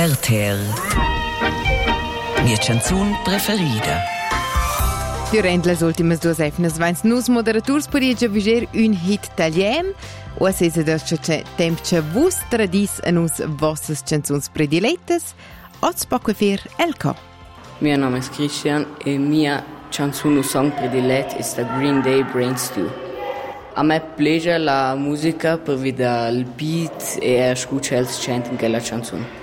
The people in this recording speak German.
RTR. Mia canzun preferida. Durant les ultimas 2 setmanas vens nus moderators podigia viger un hit taliem o sesa da temp che vus tradis a nus vossas canzuns predilettas oz poco fer elko. Mio nome è Christian e mia canzone song predilet è da Green Day Brain Stew. A me piace la musica per vedere il beat e ascoltare il chant in quella canzone.